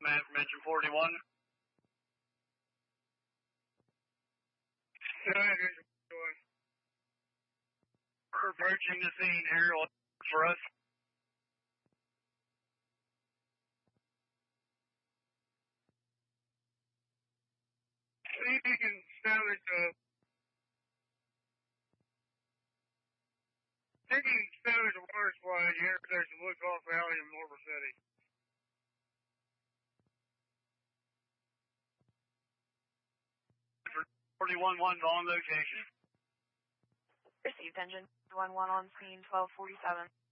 command from engine 41. We're approaching the scene here for us. See if you can establish a water supply at the intersection of Woodcroft Valley and Morpher City. For 41-1 on location. Received engine 1-1 on scene 1247.